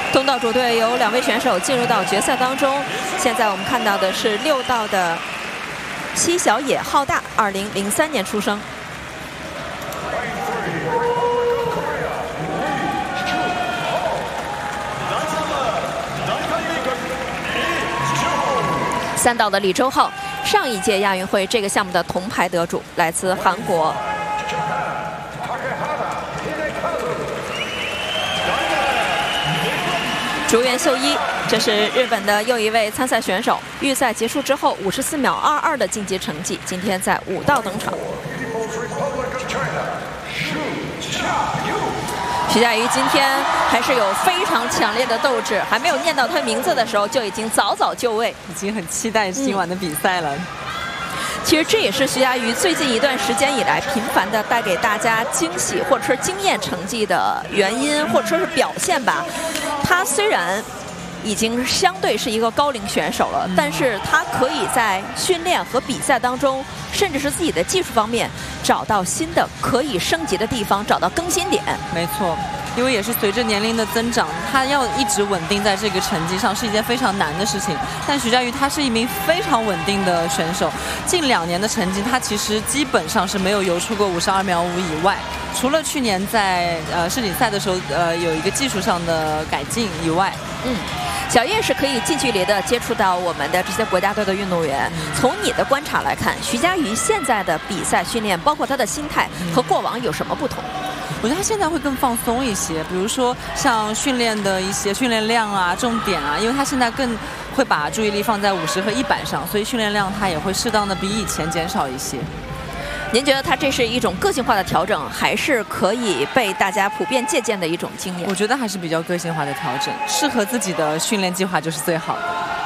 东道主队有2位选手进入到决赛当中。现在我们看到的是6道的西小野浩大，2003年出生。3道的李周浩，上一届亚运会这个项目的铜牌得主，来自韩国。竹原秀一，这是日本的又一位参赛选手。预赛结束之后，54秒22的晋级成绩，今天在5道登场。徐嘉余今天还是有非常强烈的斗志，还没有念到他名字的时候，就已经早早就位， 已经很期待今晚的比赛了。 其实这也是徐嘉余最近一段时间以来频繁的带给大家惊喜或者说惊艳成绩的原因，或者说是表现吧。他虽然已经相对是一个高龄选手了，但是他可以在训练和比赛当中，甚至是自己的技术方面找到新的可以升级的地方，找到更新点。 没错。因为也是随着年龄的增长，他要一直稳定在这个成绩上是一件非常难的事情。但徐嘉余他是一名非常稳定的选手，近2年的成绩他其实基本上是没有游出过52秒5以外，除了去年在世锦赛的时候有一个技术上的改进以外。 小叶是可以近距离的接触到我们的这些国家队的运动员。从你的观察来看，徐嘉余现在的比赛训练，包括他的心态和过往有什么不同？ 我觉得他现在会更放松一些，比如说像训练的一些训练量啊、重点啊，因为他现在更会把注意力放在50和100上，所以训练量他也会适当的比以前减少一些。 您觉得他这是一种个性化的调整，还是可以被大家普遍借鉴的一种经验？ 我觉得还是比较个性化的调整，适合自己的训练计划就是最好的。